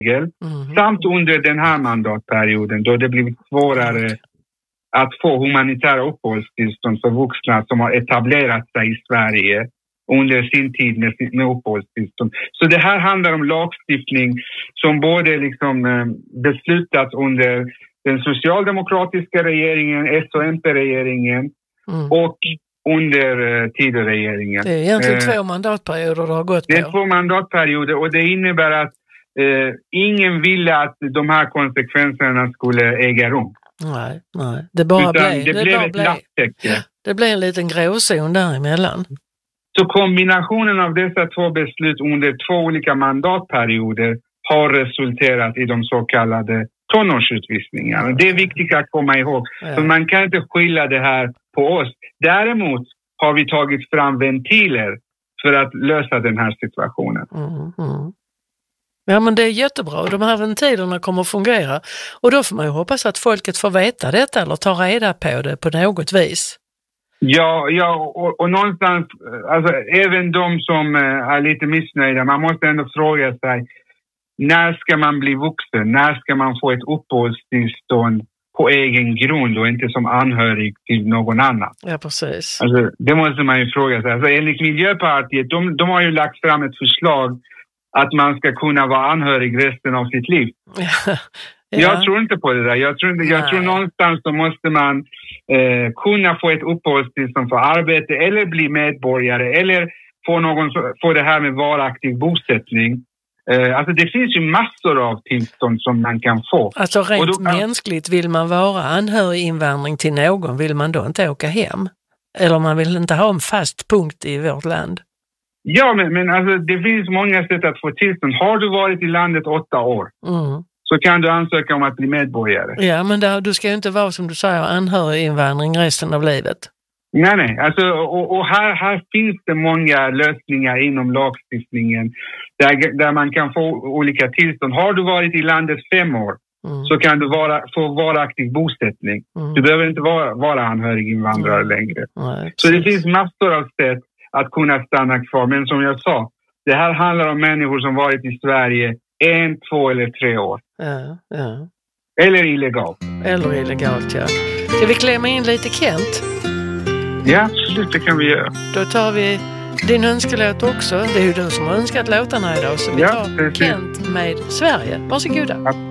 samt under den här mandatperioden då det blivit svårare att få humanitära uppehållstillstånd för vuxna som har etablerat sig i Sverige under sin tid med uppehållstillstånd. Så det här handlar om lagstiftning som både liksom beslutats under den socialdemokratiska regeringen, S- och MP-regeringen och under Tidöregeringen. Det är egentligen 2 mandatperioder det har gått på. Det är 2 mandatperioder och det innebär att ingen ville att de här konsekvenserna skulle äga rum. Nej. Det bara blev ett lapptäcke. Det blev en liten gråzon däremellan. Så kombinationen av dessa 2 beslut under 2 olika mandatperioder har resulterat i de så kallade tonårsutvisningarna. Det är viktigt att komma ihåg. För man kan inte skylla det här på oss. Däremot har vi tagit fram ventiler för att lösa den här situationen. Ja, men det är jättebra. De här ventilerna kommer att fungera. Och då får man ju hoppas att folket får veta detta eller ta reda på det på något vis. Ja, och någonstans, alltså även de som är lite missnöjda, man måste ändå fråga sig, när ska man bli vuxen? När ska man få ett uppehållstillstånd på egen grund och inte som anhörig till någon annan? Ja, precis. Alltså, det måste man ju fråga sig. Alltså, enligt Miljöpartiet, de har ju lagt fram ett förslag att man ska kunna vara anhörig resten av sitt liv. Ja. Jag tror inte på det där. Jag tror någonstans så måste man kunna få ett uppehållstillstånd för arbete eller bli medborgare eller få det här med varaktig bosättning. Alltså det finns ju massor av tillstånd som man kan få. Alltså rent mänskligt, vill man vara anhöriginvandring till någon, vill man då inte åka hem? Eller man vill inte ha en fast punkt i vårt land? Ja, men alltså, det finns många sätt att få tillstånd. Har du varit i landet 8 år så kan du ansöka om att bli medborgare. Ja, men du ska ju inte vara, som du säger, anhöriginvandring resten av livet. Nej. Alltså, och här finns det många lösningar inom lagstiftningen där man kan få olika tillstånd. Har du varit i landet 5 år så kan du få varaktig bosättning. Du behöver inte vara anhöriginvandrare längre. Nej, så det finns massor av sätt att kunna stanna kvar. Men som jag sa, det här handlar om människor som varit i Sverige 1, 2 eller 3 år. Ja. Eller illegalt. Ja. Ska vi klämma in lite Kent? Ja, absolut, det kan vi göra. Då tar vi din önskelåt också. Det är ju du som har önskat låtarna idag. Så vi tar Kent med Sverige. Varsågoda.